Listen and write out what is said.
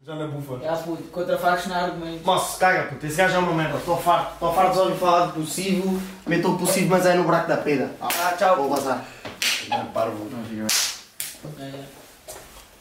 Já na bufa. Já puto, contra factos não há argumentos. Moço, caga puto, esse gajo é uma merda, estou farto de ouvir falar de possível, meto o possível mas é no buraco da pera. Ah, tchau. Vou vazar. Parvo. É.